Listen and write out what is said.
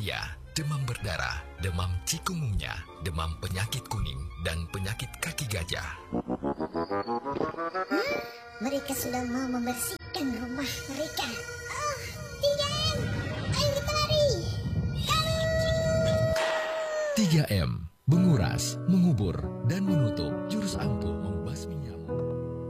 malaria, demam berdarah, demam cikungunya, demam penyakit kuning, dan penyakit kaki gajah. Mereka sudah mau membersihkan rumah mereka. 3M, ayo kita lari. 3M, menguras, mengubur, dan menutup. Jurus ampuh membasminya.